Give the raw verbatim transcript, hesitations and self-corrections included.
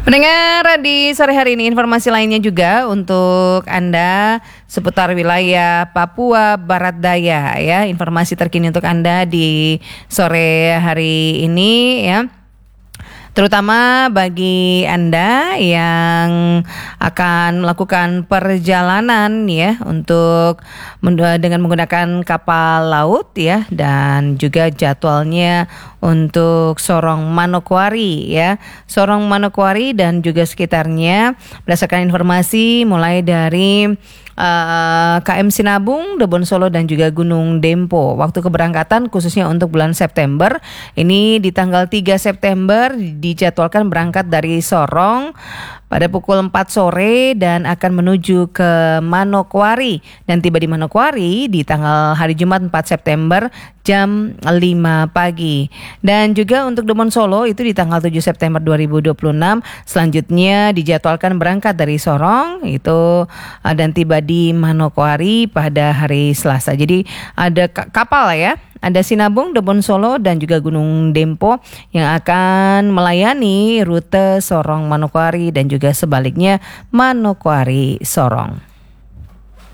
Pendengar, di sore hari ini informasi lainnya juga untuk Anda seputar wilayah Papua Barat Daya ya. Informasi terkini untuk Anda di sore hari ini ya. Terutama bagi Anda yang akan melakukan perjalanan ya untuk dengan menggunakan kapal laut ya, dan juga jadwalnya untuk Sorong Manokwari ya. Sorong Manokwari dan juga sekitarnya berdasarkan informasi mulai dari Uh, K M Sinabung, Debon Solo dan juga Gunung Dempo. Waktu keberangkatan khususnya untuk bulan September ini di tanggal tiga September dijadwalkan berangkat dari Sorong pada pukul empat sore dan akan menuju ke Manokwari dan tiba di Manokwari di tanggal hari Jumat empat September jam lima pagi. Dan juga untuk Debon Solo itu di tanggal tujuh September dua ribu dua puluh enam selanjutnya dijadwalkan berangkat dari Sorong itu uh, dan tiba di Manokwari pada hari Selasa. Jadi ada kapal ya, ada Sinabung, Debon Solo dan juga Gunung Dempo yang akan melayani rute Sorong Manokwari dan juga sebaliknya Manokwari Sorong.